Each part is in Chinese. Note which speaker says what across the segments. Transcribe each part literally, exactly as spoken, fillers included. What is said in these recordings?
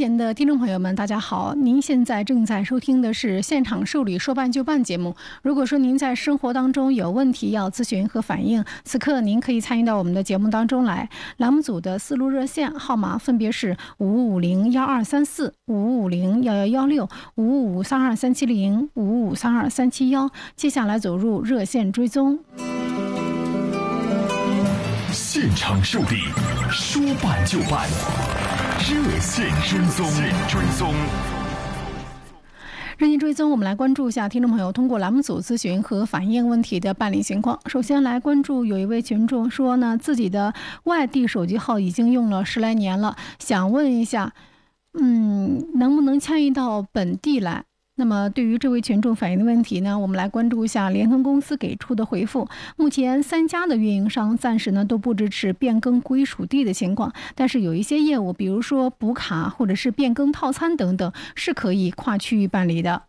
Speaker 1: 前的听众朋友们，大家好！您现在正在收听的是现场受理说办就办节目。如果说您在生活当中有问题要咨询和反映，此刻您可以参与到我们的节目当中来。栏目组的四路热线号码分别是五五零幺二三四、五五零幺幺幺六、五五三二三七零、五五三二三七幺。接下来走入热线追踪。
Speaker 2: 现场受理，说办就办，热线追踪。追踪。
Speaker 1: 热线追踪，我们来关注一下听众朋友通过栏目组咨询和反映问题的办理情况。首先来关注，有一位群众说呢，自己的外地手机号已经用了十来年了，想问一下，嗯，能不能迁移到本地来？那么对于这位群众反映的问题呢，我们来关注一下联通公司给出的回复。目前三家的运营商暂时呢都不支持变更归属地的情况，但是有一些业务，比如说补卡或者是变更套餐等等，是可以跨区域办理的。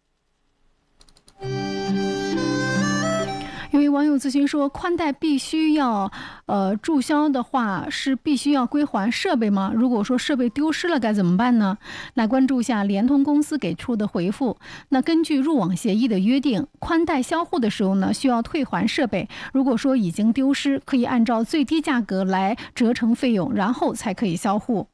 Speaker 1: 有位网友咨询说，宽带必须要呃注销的话，是必须要归还设备吗？如果说设备丢失了该怎么办呢？来关注一下联通公司给出的回复。那根据入网协议的约定，宽带销户的时候呢，需要退还设备。如果说已经丢失，可以按照最低价格来折成费用，然后才可以销户。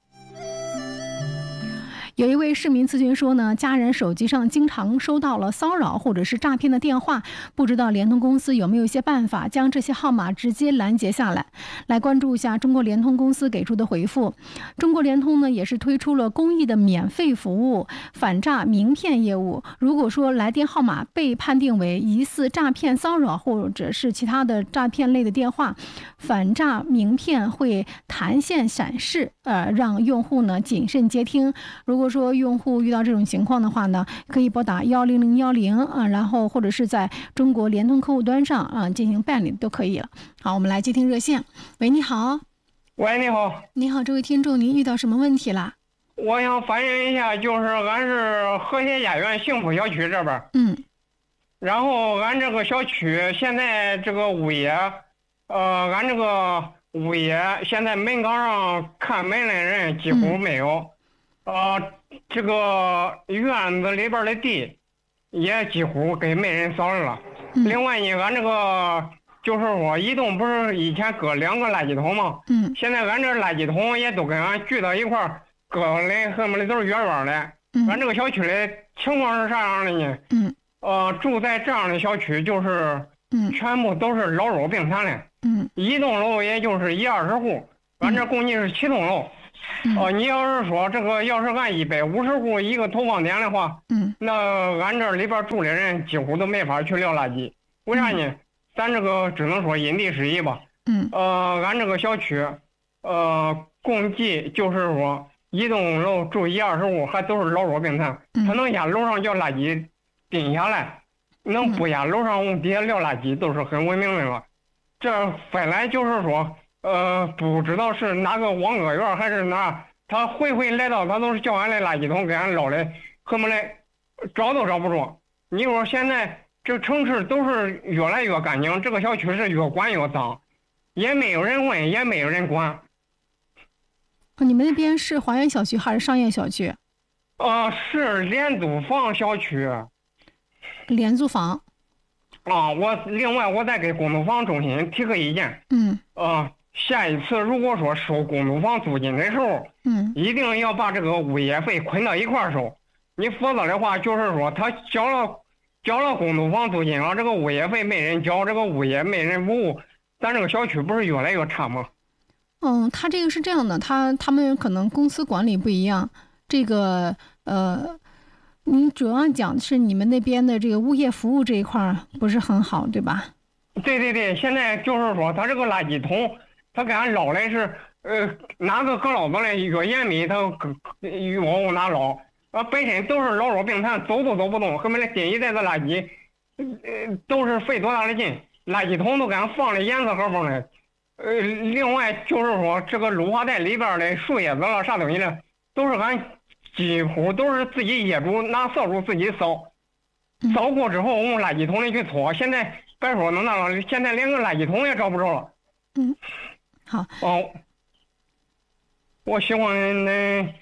Speaker 1: 有一位市民咨询说呢，家人手机上经常收到了骚扰或者是诈骗的电话，不知道联通公司有没有一些办法将这些号码直接拦截下来。来关注一下中国联通公司给出的回复。中国联通呢也是推出了公益的免费服务反诈名片业务。如果说来电号码被判定为疑似诈骗骚扰或者是其他的诈骗类的电话，反诈名片会弹线闪示，呃，让用户呢谨慎接听。如果如果说用户遇到这种情况的话呢，可以拨打幺零零幺零啊，然后或者是在中国联通客户端上啊进行办理都可以了。好，我们来接听热线。喂，你好。
Speaker 3: 喂，你好。
Speaker 1: 你好，这位听众，您遇到什么问题啦？
Speaker 3: 我想反映一下，就是俺是和谐家园幸福小区这边，
Speaker 1: 嗯，
Speaker 3: 然后俺这个小区现在这个物业，呃，俺这个物业现在门岗上看门的人几乎没有。嗯呃，这个院子里边的地也几乎给没人扫了。
Speaker 1: 嗯、
Speaker 3: 另外呢，俺这个就是说，移动不是以前搁两个垃圾桶吗？
Speaker 1: 嗯。
Speaker 3: 现在俺这垃圾桶也都跟俺聚到一块儿，搁的恨不得都是远远的。
Speaker 1: 嗯。
Speaker 3: 俺这个小区的情况是啥样的呢？
Speaker 1: 嗯。
Speaker 3: 呃，住在这样的小区就是，
Speaker 1: 嗯，
Speaker 3: 全部都是老弱病残的。
Speaker 1: 嗯。
Speaker 3: 一栋楼也就是一二十户，俺这共计是七栋楼。哦，你要是说这个，要是按一百五十户一个投放点的话，
Speaker 1: 嗯，
Speaker 3: 那俺这里边住的人几乎都没法去撂垃圾。为啥呢？咱这个只能说因地制宜吧。
Speaker 1: 嗯，
Speaker 3: 呃，俺这个小区，呃，共计就是说一栋楼住一二十户，还都是老弱病残，他能下楼上叫垃圾顶下来，能不下楼上往底下撂垃圾都是很文明的了。这本来就是说。呃，不知道是哪个网格员还是哪，他回回来到他都是叫俺的垃圾桶给俺捞的，恨不得找都找不着。你说现在这城市都是越来越干净，这个小区是越管越脏，也没有人问，也没有人管。
Speaker 1: 你们那边是华园小区还是商业小区？
Speaker 3: 呃，是廉租房小区。
Speaker 1: 廉租房。
Speaker 3: 啊，我另外我再给公租房中心提个意见。
Speaker 1: 嗯。
Speaker 3: 啊。下一次如果说收公租房租金的时候，
Speaker 1: 嗯，
Speaker 3: 一定要把这个物业费捆到一块收，你否则的话，就是说他交了交了公租房租金了，这个物业费没人交，这个物业没人服务，咱这个小区不是越来越差吗？
Speaker 1: 嗯，他这个是这样的，他他们可能公司管理不一样，这个呃，你主要讲的是你们那边的这个物业服务这一块不是很好，对吧？
Speaker 3: 对对对，现在就是说他这个垃圾桶。他给俺捞的是，呃，哪个搁老子的越严密，他越往往哪捞。啊，本身都是老弱病残，走都走不动，恨不得拎一袋子垃圾，呃，都是费多大的劲。垃圾桶都给俺放的严丝合缝的。呃，另外就是说，这个绿化带里边的树叶子了，啥东西的，都是俺几乎都是自己业主拿扫帚自己扫，扫过之后往垃圾桶里去搓。现在别说能那了，现在连个垃圾桶也找不着了。
Speaker 1: 嗯。好
Speaker 3: 哦，我希望能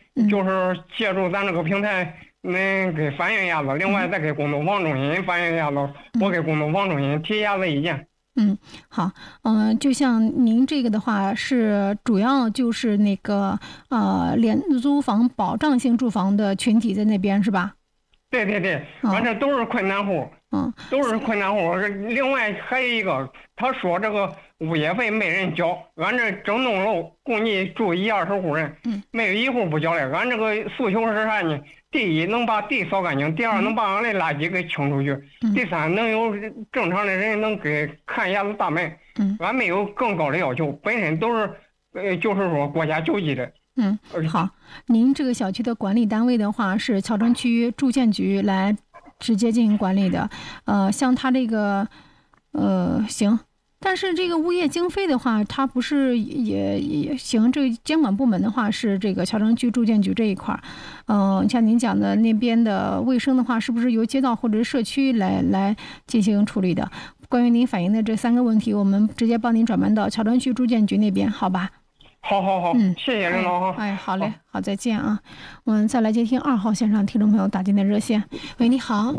Speaker 3: 就是借助咱这个平台，恁给反映一下子，另外再给工作房中心反映一下子，我给工作房中心提一下子意见。
Speaker 1: 嗯，好，嗯、呃，就像您这个的话，是主要就是那个呃廉租房保障性住房的群体在那边是吧？
Speaker 3: 对对对，反正都是困难户，
Speaker 1: 嗯，
Speaker 3: 都是困难户。另外还有一个，他说这个物业费没人交，俺这整栋楼共计住一二十户人，
Speaker 1: 嗯，
Speaker 3: 没有一户不交的。俺这个诉求是啥呢？第一，能把地扫干净；第二，能把俺的垃圾给清出去；
Speaker 1: 嗯、
Speaker 3: 第三，能有正常的人能给看一下子大门。
Speaker 1: 嗯，
Speaker 3: 俺没有更高的要求，本身都是，呃，就是说国家救济的。
Speaker 1: 嗯，好，您这个小区的管理单位的话是桥城区住建局来直接进行管理的，呃，像他这个，呃，行。但是这个物业经费的话，它不是也也行。这个监管部门的话是这个桥城区住建局这一块儿，嗯、呃，像您讲的那边的卫生的话，是不是由街道或者是社区来来进行处理的？关于您反映的这三个问题，我们直接帮您转办到桥城区住建局那边，好吧？
Speaker 3: 好好好，嗯，谢谢领导哈。
Speaker 1: 哎，好嘞，好，好，再见啊。我们再来接听二号线上听众朋友打进的热线。喂，你好。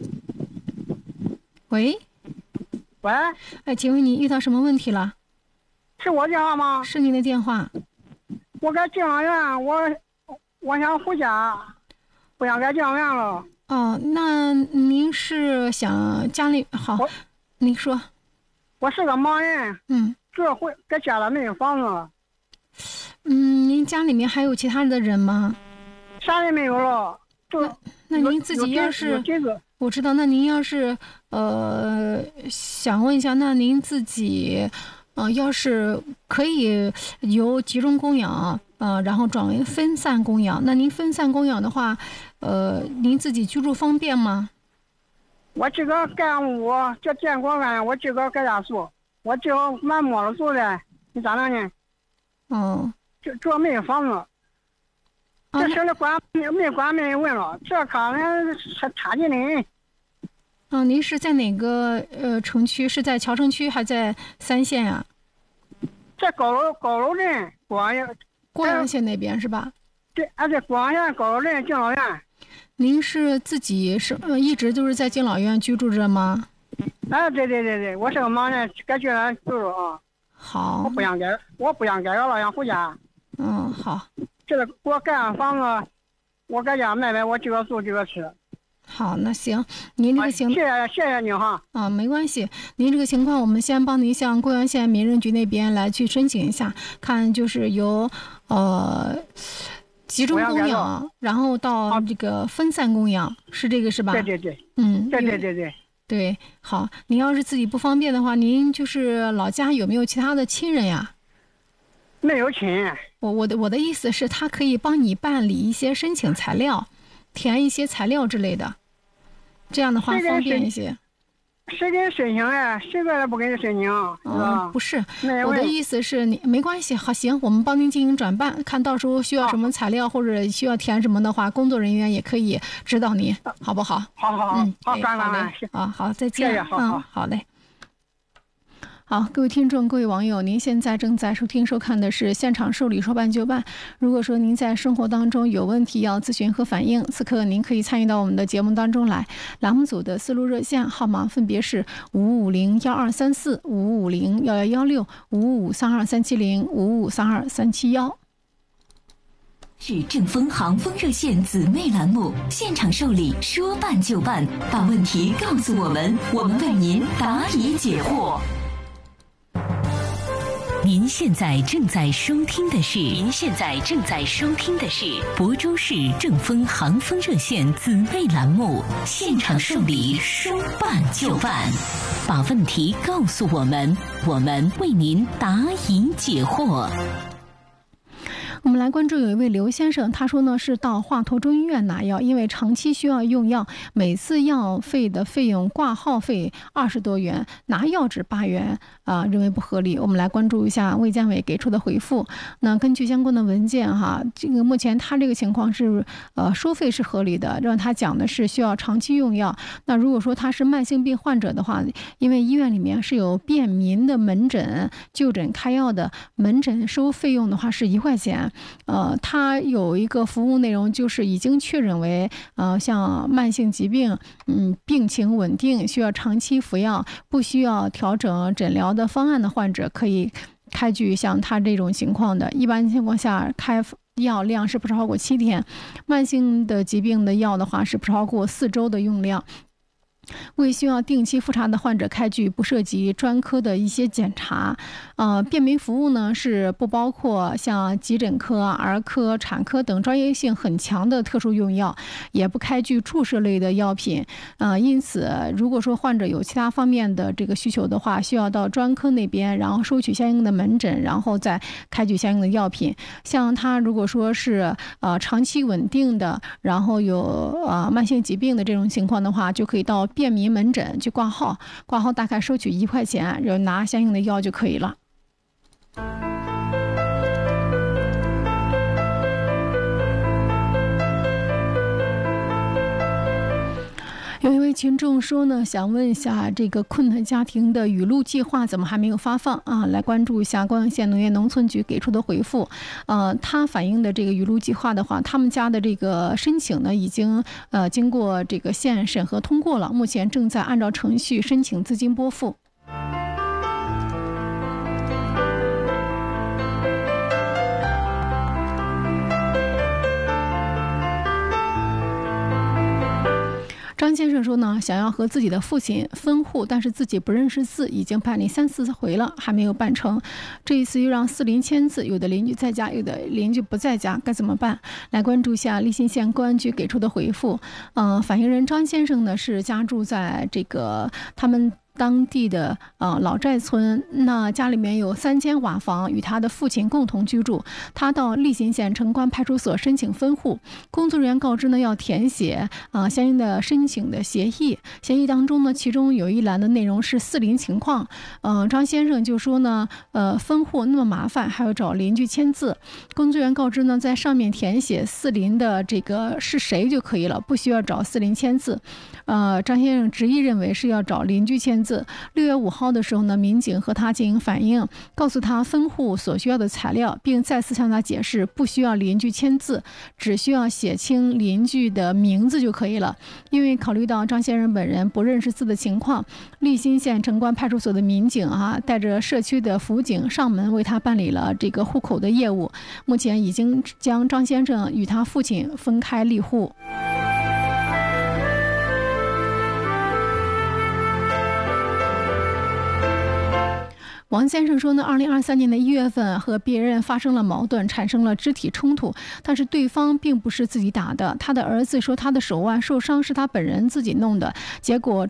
Speaker 1: 喂。
Speaker 4: 喂，
Speaker 1: 哎，请问你遇到什么问题了？
Speaker 4: 是我电话吗？
Speaker 1: 是您的电话。
Speaker 4: 我在敬老院，我我想回家，不想在敬老院了。
Speaker 1: 哦，那您是想家里好？您说。
Speaker 4: 我是个盲人，
Speaker 1: 嗯，
Speaker 4: 这回在家里没有房子了。
Speaker 1: 嗯，您家里面还有其他的人吗？
Speaker 4: 啥也没有了，就
Speaker 1: 那您自己要是。我知道，那您要是呃想问一下，那您自己呃要是可以由集中供养呃然后转为分散供养，那您分散供养的话，呃您自己居住方便吗？
Speaker 4: 我这个干屋这建国安，我这个搁家住，我这个蛮摸了住的，你咋弄呢？
Speaker 1: 哦，
Speaker 4: 这这没有房子。这事儿管没管没人问了，这可能是差劲的人。
Speaker 1: 嗯，您是在哪个呃城区？是在桥城区还在三县呀、
Speaker 4: 啊？在高楼高楼镇郭阳
Speaker 1: 郭阳县那边是吧？
Speaker 4: 对，啊对，郭阳县高楼镇敬老院。
Speaker 1: 您是自己是呃一直都是在敬老院居住着吗？
Speaker 4: 啊，对对对对，我是个盲人，搁居然住着啊。
Speaker 1: 好。
Speaker 4: 我不想改，我不想改了，想回家。
Speaker 1: 嗯，好。
Speaker 4: 这个给我盖上房子，我搁家卖卖，我就个住就个吃。
Speaker 1: 好，那行，您这个情，
Speaker 4: 谢谢谢谢你哈。
Speaker 1: 啊，没关系，您这个情况，我们先帮您向贵阳县民政局那边来去申请一下，看就是由呃集中供养，然后到这个分散供养，是这个是吧？
Speaker 4: 对对对，
Speaker 1: 嗯，
Speaker 4: 对对对对
Speaker 1: 对，好，您要是自己不方便的话，您就是老家有没有其他的亲人呀？
Speaker 4: 没有亲。
Speaker 1: 我我的我的意思是，他可以帮你办理一些申请材料，填一些材料之类的，这样的话方便一些。
Speaker 4: 谁给你申请呀？谁个也不给你申请，是吧？
Speaker 1: 不是，我的意思是你没关系，好行，我们帮您进行转办，看到时候需要什么材料或者需要填什么的话，工作人员也可以指导您，好不好？
Speaker 4: 好好好，
Speaker 1: 嗯，
Speaker 4: 好，
Speaker 1: 感
Speaker 4: 恩
Speaker 1: 啊，好，再见，
Speaker 4: 谢谢，好好，
Speaker 1: 嗯，好嘞。好，各位听众、各位网友，您现在正在收听、收看的是现场受理说办就办。如果说您在生活当中有问题要咨询和反映，此刻您可以参与到我们的节目当中来。栏目组的思路热线号码分别是五五零幺二三四、五五零幺幺幺六、五五三二三七零、五五三二三七幺。
Speaker 5: 是正风航风热线姊妹栏目，现场受理，说办就办，把问题告诉我们，我们为您答疑解惑。您现在正在收听的是，您现在正在收听的是亳州市正风航风热线姊妹栏目，现场受理，说办就办，把问题告诉我们，我们为您答疑解惑。
Speaker 1: 我们来关注有一位刘先生，他说呢是到华佗中医院拿药，因为长期需要用药，每次药费的费用挂号费二十多元，拿药只八元啊、呃，认为不合理。我们来关注一下卫健委给出的回复。那根据相关的文件哈，这个目前他这个情况是呃收费是合理的，让他讲的是需要长期用药。那如果说他是慢性病患者的话，因为医院里面是有便民的门诊就诊开药的，门诊收费用的话是一块钱。 呃，它有一个服务内容，就是已经确认为呃像慢性疾病，嗯，病情稳定，需要长期服药，不需要调整诊疗的方案的患者，可以开具像他这种情况的。一般情况下开药量是不超过七天，慢性的疾病的药的话是不超过四周的用量。为需要定期复查的患者开具不涉及专科的一些检查，呃，便民服务呢是不包括像急诊科、儿科、产科等专业性很强的特殊用药，也不开具注射类的药品，呃，因此如果说患者有其他方面的这个需求的话，需要到专科那边，然后收取相应的门诊，然后再开具相应的药品。像他如果说是呃长期稳定的，然后有呃慢性疾病的这种情况的话，就可以到便民门诊去挂号，挂号大概收取一块钱，然后拿相应的药就可以了。有一位群众说呢，想问一下这个困难家庭的雨露计划怎么还没有发放啊？来关注一下光阳县农业农村局给出的回复。呃，他反映的这个雨露计划的话，他们家的这个申请呢，已经呃经过这个县审核通过了，目前正在按照程序申请资金拨付。张先生说呢，想要和自己的父亲分户，但是自己不认识字，已经办理三四回了，还没有办成。这一次又让四邻签字，有的邻居在家，有的邻居不在家，该怎么办？来关注一下利辛县公安局给出的回复。嗯、呃，反映人张先生呢是家住在这个他们当地的呃老寨村，那家里面有三间瓦房，与他的父亲共同居住。他到利辛县城关派出所申请分户，工作人员告知呢要填写啊、呃、相应的申请的协议。协议当中呢，其中有一栏的内容是四邻情况。呃，张先生就说呢，呃分户那么麻烦，还要找邻居签字。工作人员告知呢，在上面填写四邻的这个是谁就可以了，不需要找四邻签字。呃，张先生执意认为是要找邻居签字。六月五号的时候呢，民警和他进行反映，告诉他分户所需要的材料，并再次向他解释不需要邻居签字，只需要写清邻居的名字就可以了。因为考虑到张先生本人不认识字的情况，利辛县城关派出所的民警啊，带着社区的辅警上门为他办理了这个户口的业务，目前已经将张先生与他父亲分开立户。王先生说呢，二零二三年的一月份和别人发生了矛盾，产生了肢体冲突，但是对方并不是自己打的。他的儿子说他的手腕受伤是他本人自己弄的，结果